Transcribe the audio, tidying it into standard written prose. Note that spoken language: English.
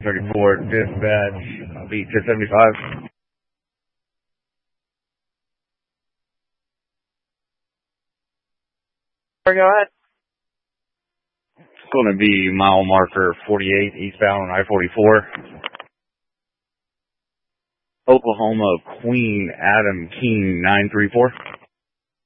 34, dispatch, beat 1075. Go ahead. It's going to be mile marker 48 eastbound on I-44. Oklahoma, Queen Adam King 934.